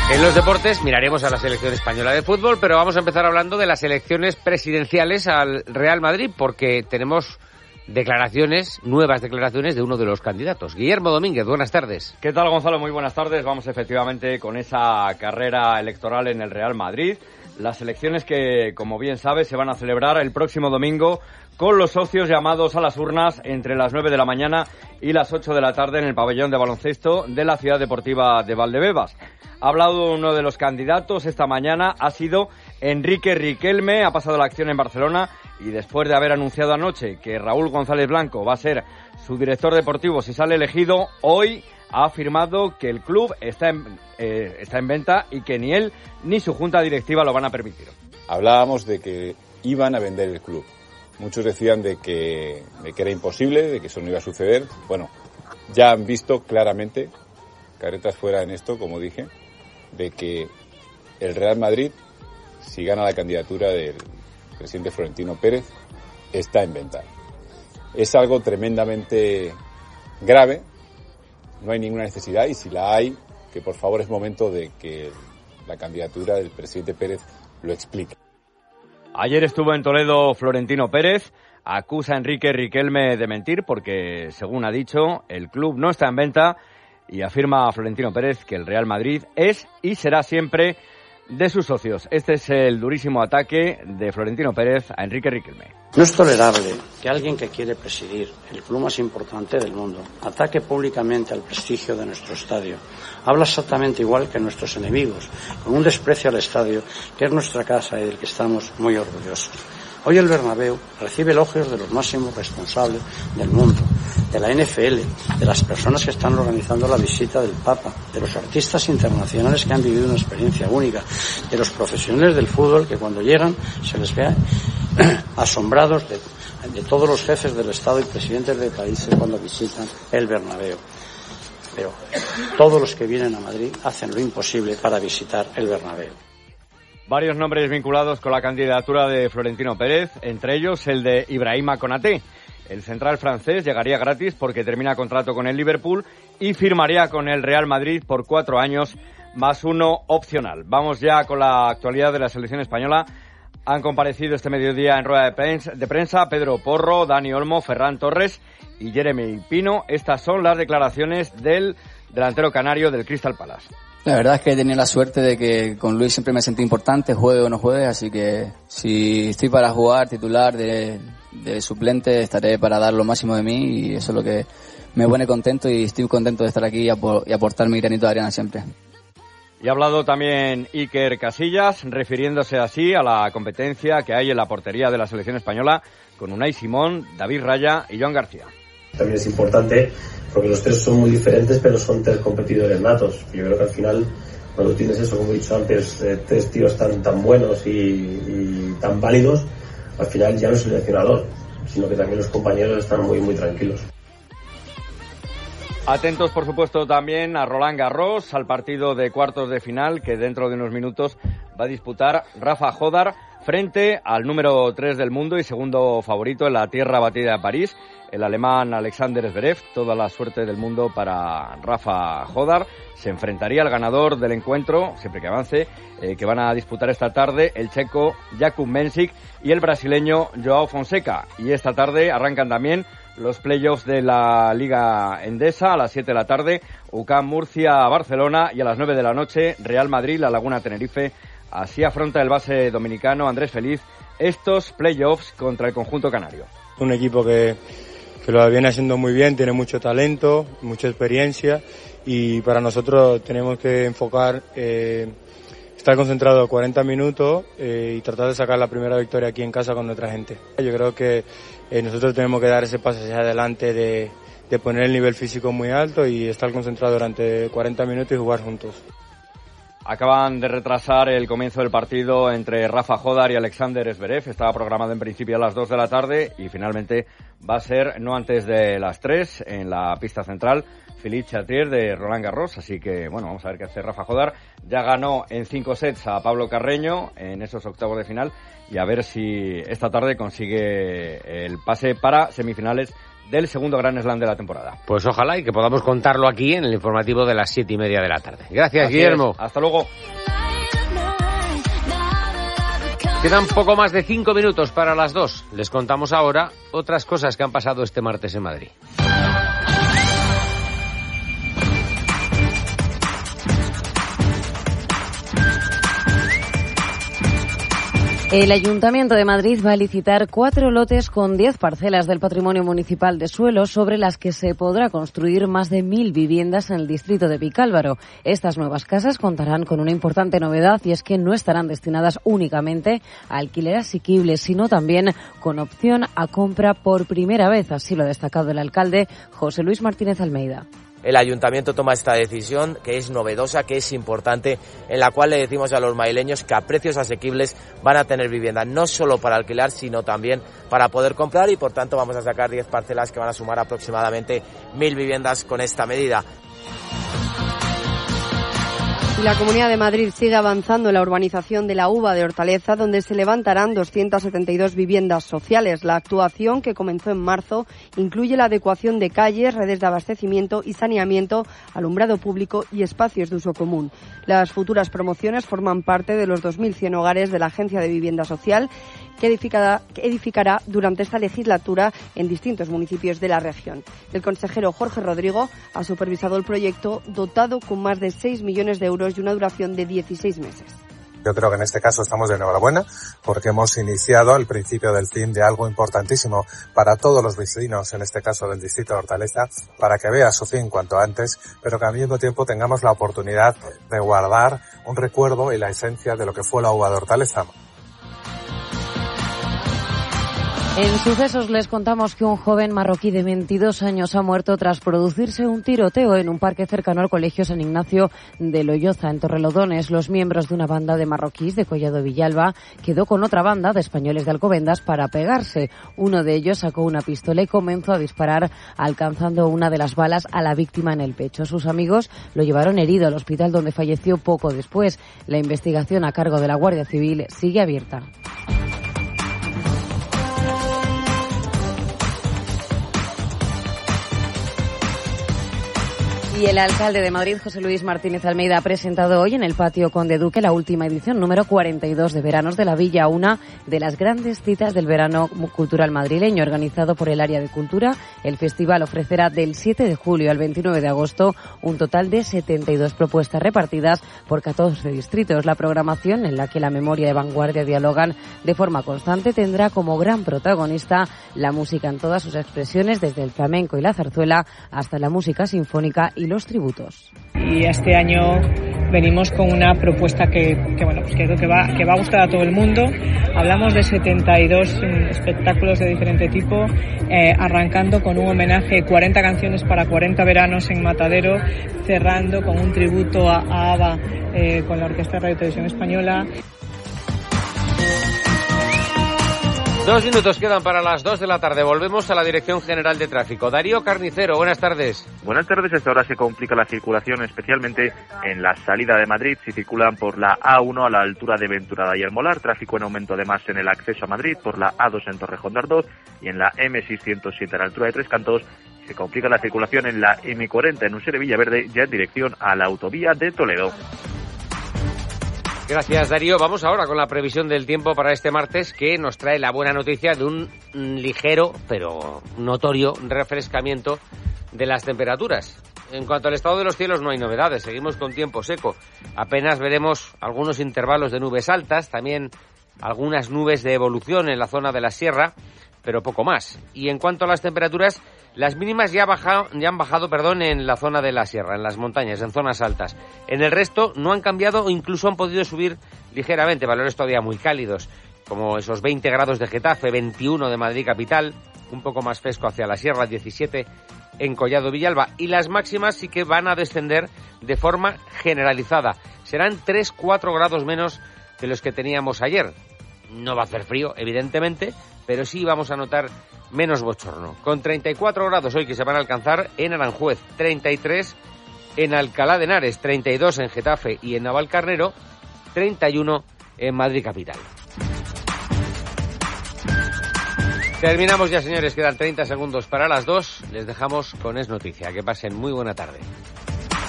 En los deportes miraremos a la selección española de fútbol, pero vamos a empezar hablando de las elecciones presidenciales al Real Madrid, porque tenemos nuevas declaraciones de uno de los candidatos. Guillermo Domínguez, buenas tardes. ¿Qué tal, Gonzalo? Muy buenas tardes. Vamos efectivamente con esa carrera electoral en el Real Madrid. Las elecciones que, como bien sabes, se van a celebrar el próximo domingo con los socios llamados a las urnas entre las 9 de la mañana y las 8 de la tarde en el pabellón de baloncesto de la Ciudad Deportiva de Valdebebas. Ha hablado uno de los candidatos esta mañana, ha sido Enrique Riquelme, ha pasado la acción en Barcelona y después de haber anunciado anoche que Raúl González Blanco va a ser su director deportivo si sale elegido, hoy ha afirmado que el club está en venta y que ni él ni su junta directiva lo van a permitir. Hablábamos de que iban a vender el club. Muchos decían de que era imposible, de que eso no iba a suceder. Bueno, ya han visto claramente, caretas fuera en esto, como dije, de que el Real Madrid, si gana la candidatura del presidente Florentino Pérez, está en venta. Es algo tremendamente grave, no hay ninguna necesidad, y si la hay, que por favor es momento de que la candidatura del presidente Pérez lo explique. Ayer estuvo en Toledo Florentino Pérez, acusa a Enrique Riquelme de mentir porque, según ha dicho, el club no está en venta y afirma a Florentino Pérez que el Real Madrid es y será siempre de sus socios. Este es el durísimo ataque de Florentino Pérez a Enrique Riquelme. No es tolerable que alguien que quiere presidir el club más importante del mundo ataque públicamente al prestigio de nuestro estadio. Habla exactamente igual que nuestros enemigos, con un desprecio al estadio, que es nuestra casa y del que estamos muy orgullosos. Hoy el Bernabéu recibe elogios de los máximos responsables del mundo, de la NFL, de las personas que están organizando la visita del Papa, de los artistas internacionales que han vivido una experiencia única, de los profesionales del fútbol que cuando llegan se les ve asombrados de todos los jefes del Estado y presidentes de países cuando visitan el Bernabéu. Pero todos los que vienen a Madrid hacen lo imposible para visitar el Bernabéu. Varios nombres vinculados con la candidatura de Florentino Pérez, entre ellos el de Ibrahima Konaté. El central francés llegaría gratis porque termina contrato con el Liverpool y firmaría con el Real Madrid por 4 años más uno opcional. Vamos ya con la actualidad de la selección española. Han comparecido este mediodía en rueda de prensa Pedro Porro, Dani Olmo, Ferran Torres y Jeremy Pino. Estas son las declaraciones del delantero canario del Crystal Palace. La verdad es que he tenido la suerte de que con Luis siempre me sentí importante, juegue o no juegue, así que si estoy para jugar titular de suplente estaré para dar lo máximo de mí y eso es lo que me pone contento y estoy contento de estar aquí y aportar mi granito de arena siempre. Y ha hablado también Iker Casillas, refiriéndose así a la competencia que hay en la portería de la selección española con Unai Simón, David Raya y Joan García. También es importante porque los tres son muy diferentes, pero son tres competidores natos. Yo creo que al final, cuando tienes eso, como he dicho antes, tres tíos tan buenos y tan válidos, al final ya no es el seleccionador, sino que también los compañeros están muy, muy tranquilos. Atentos, por supuesto, también a Roland Garros, al partido de cuartos de final que dentro de unos minutos va a disputar Rafa Jodar frente al número 3 del mundo y segundo favorito en la tierra batida de París, el alemán Alexander Zverev. Toda la suerte del mundo para Rafa Jodar. Se enfrentaría al ganador del encuentro, siempre que avance, que van a disputar esta tarde el checo Jakub Mensik y el brasileño Joao Fonseca. Y esta tarde arrancan también los playoffs de la Liga Endesa a las 7 de la tarde, UCAM Murcia-Barcelona y a las 9 de la noche Real Madrid-La Laguna Tenerife. Así afronta el base dominicano Andrés Feliz estos playoffs contra el conjunto canario. Un equipo que lo viene haciendo muy bien, tiene mucho talento, mucha experiencia y para nosotros tenemos que enfocar, estar concentrados 40 minutos y tratar de sacar la primera victoria aquí en casa con nuestra gente. Yo creo que nosotros tenemos que dar ese paso hacia adelante de poner el nivel físico muy alto y estar concentrados durante 40 minutos y jugar juntos. Acaban de retrasar el comienzo del partido entre Rafa Jodar y Alexander Zverev. Estaba programado en principio a las 2 de la tarde y finalmente va a ser no antes de las 3 en la pista central. Philippe Chatrier de Roland Garros, así que bueno, vamos a ver qué hace Rafa Jodar. Ya ganó en 5 sets a Pablo Carreño en esos octavos de final y a ver si esta tarde consigue el pase para semifinales del segundo Grand Slam de la temporada. Pues ojalá y que podamos contarlo aquí en el informativo de las 7:30 de la tarde. Gracias, Guillermo. Hasta luego. Quedan poco más de 5 minutos para las 2. Les contamos ahora otras cosas que han pasado este martes en Madrid. El Ayuntamiento de Madrid va a licitar 4 lotes con 10 parcelas del patrimonio municipal de suelo sobre las que se podrá construir más de 1.000 viviendas en el distrito de Vicálvaro. Estas nuevas casas contarán con una importante novedad y es que no estarán destinadas únicamente a alquiler asequible, sino también con opción a compra por primera vez. Así lo ha destacado el alcalde José Luis Martínez Almeida. El Ayuntamiento toma esta decisión, que es novedosa, que es importante, en la cual le decimos a los madrileños que a precios asequibles van a tener vivienda, no solo para alquilar, sino también para poder comprar, y por tanto vamos a sacar 10 parcelas que van a sumar aproximadamente 1.000 viviendas con esta medida. La Comunidad de Madrid sigue avanzando en la urbanización de la Uva de Hortaleza, donde se levantarán 272 viviendas sociales. La actuación, que comenzó en marzo, incluye la adecuación de calles, redes de abastecimiento y saneamiento, alumbrado público y espacios de uso común. Las futuras promociones forman parte de los 2.100 hogares de la Agencia de Vivienda Social, que edificará durante esta legislatura en distintos municipios de la región. El consejero Jorge Rodrigo ha supervisado el proyecto, dotado con más de 6 millones de euros y una duración de 16 meses. Yo creo que en este caso estamos de enhorabuena porque hemos iniciado el principio del fin de algo importantísimo para todos los vecinos, en este caso del distrito de Hortaleza, para que vea su fin cuanto antes, pero que al mismo tiempo tengamos la oportunidad de guardar un recuerdo y la esencia de lo que fue la Uva de Hortaleza. En sucesos les contamos que un joven marroquí de 22 años ha muerto tras producirse un tiroteo en un parque cercano al Colegio San Ignacio de Loyoza, en Torrelodones. Los miembros de una banda de marroquíes de Collado Villalba quedó con otra banda de españoles de Alcobendas para pegarse. Uno de ellos sacó una pistola y comenzó a disparar, alcanzando una de las balas a la víctima en el pecho. Sus amigos lo llevaron herido al hospital, donde falleció poco después. La investigación a cargo de la Guardia Civil sigue abierta. Y el alcalde de Madrid, José Luis Martínez Almeida, ha presentado hoy en el Patio Conde Duque la última edición número 42 de Veranos de la Villa, una de las grandes citas del verano cultural madrileño. Organizado por el Área de Cultura, el festival ofrecerá del 7 de julio al 29 de agosto un total de 72 propuestas repartidas por 14 distritos. La programación, en la que la memoria y vanguardia dialogan de forma constante, tendrá como gran protagonista la música en todas sus expresiones, desde el flamenco y la zarzuela hasta la música sinfónica y los tributos. Y este año venimos con una propuesta que creo que va a gustar a todo el mundo. Hablamos de 72 espectáculos de diferente tipo, arrancando con un homenaje, 40 canciones para 40 veranos en Matadero, cerrando con un tributo a ABBA con la Orquesta de Radio y Televisión Española. 2 minutos quedan para las 2 de la tarde. Volvemos a la Dirección General de Tráfico. Darío Carnicero, buenas tardes. Buenas tardes. Hasta ahora se complica la circulación, especialmente en la salida de Madrid. Si circulan por la A1 a la altura de Venturada y El Molar, tráfico en aumento además en el acceso a Madrid, por la A2 en Torrejón de Ardoz y en la M607 a la altura de Tres Cantos. Se complica la circulación en la M40 en Usera Villaverde, ya en dirección a la autovía de Toledo. Gracias, Darío. Vamos ahora con la previsión del tiempo para este martes, que nos trae la buena noticia de un ligero, pero notorio, refrescamiento de las temperaturas. En cuanto al estado de los cielos, no hay novedades. Seguimos con tiempo seco. Apenas veremos algunos intervalos de nubes altas, también algunas nubes de evolución en la zona de la sierra, pero poco más. Y en cuanto a las temperaturas, las mínimas ya han bajado en la zona de la sierra, en las montañas, en zonas altas. En el resto no han cambiado o incluso han podido subir ligeramente, valores todavía muy cálidos, como esos 20 grados de Getafe, 21 de Madrid capital, un poco más fresco hacia la sierra, 17 en Collado Villalba. Y las máximas sí que van a descender de forma generalizada. Serán 3-4 grados menos que los que teníamos ayer. No va a hacer frío, evidentemente, pero sí vamos a notar menos bochorno. Con 34 grados hoy que se van a alcanzar en Aranjuez, 33 en Alcalá de Henares, 32 en Getafe y en Navalcarnero, 31 en Madrid capital. Terminamos ya, señores. Quedan 30 segundos para las 2. Les dejamos con Es Noticia. Que pasen muy buena tarde.